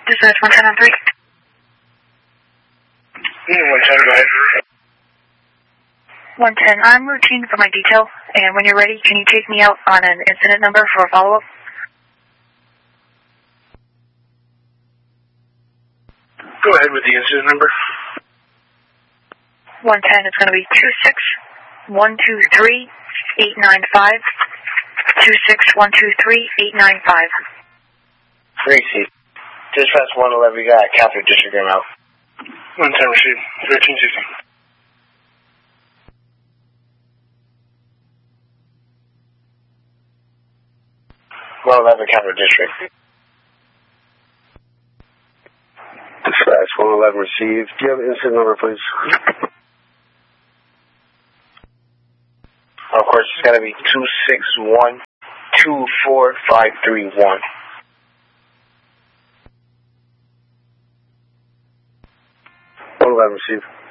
Dispatch 110 on 3. 110, go ahead. 110, I'm routine for my detail, and when you're ready, can you take me out on an incident number for a follow-up? Go ahead with the incident number. 110, it's going to be 26123-895. 26123-895. Greasy. Dispatch 111, we got a Capital District out. 110 received. 1360. Capital District. Dispatch 111 received. Do you have an incident number, please? Of course, it's got to be 261-24531. 111 received.